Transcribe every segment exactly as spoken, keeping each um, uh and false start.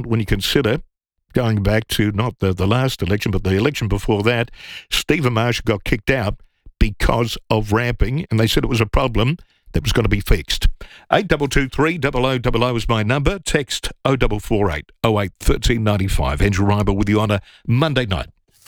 about when you consider going back to not the, the last election, but the election before that, Stephen Marshall got kicked out because of ramping, and they said it was a problem that was going to be fixed. eight two two three, double oh double oh is my number. Text oh four four eight, oh eight, one three nine five. Andrew Reimer with you on a Monday night.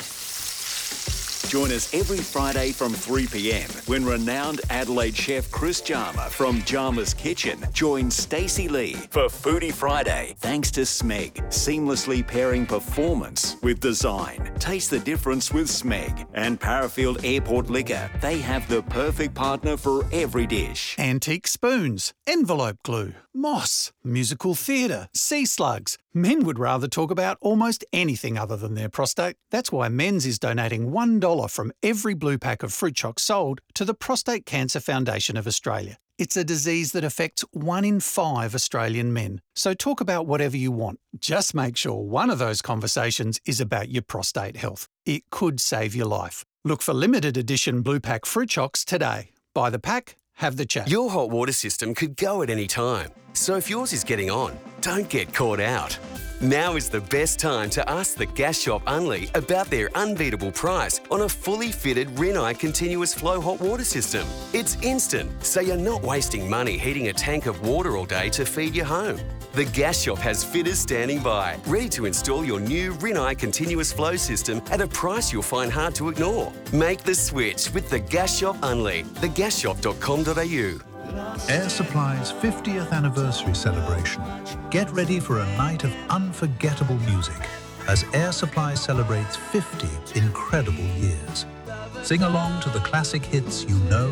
Join us every Friday from three p.m. when renowned Adelaide chef Chris Jarma from Jarma's Kitchen joins Stacey Lee for Foodie Friday. Thanks to Smeg, seamlessly pairing performance with design. Taste the difference with Smeg. And Parafield Airport Liquor. They have the perfect partner for every dish. Antique spoons, envelope glue, moss, musical theatre, sea slugs. Men would rather talk about almost anything other than their prostate. That's why Men's is donating one dollar from every blue pack of fruit chocs sold to the Prostate Cancer Foundation of Australia. It's a disease that affects one in five Australian men. So talk about whatever you want. Just make sure one of those conversations is about your prostate health. It could save your life. Look for limited edition blue pack fruit chocs today. Buy the pack, have the chat. Your hot water system could go at any time. So if yours is getting on, don't get caught out. Now is the best time to ask the Gas Shop Unley about their unbeatable price on a fully fitted Rinnai continuous flow hot water system. It's instant, so you're not wasting money heating a tank of water all day to feed your home. The Gas Shop has fitters standing by, ready to install your new Rinnai continuous flow system at a price you'll find hard to ignore. Make the switch with the Gas Shop Unley, the gas shop dot com dot a u. Air Supply's fiftieth anniversary celebration. Get ready for a night of unforgettable music as Air Supply celebrates fifty incredible years. Sing along to the classic hits you know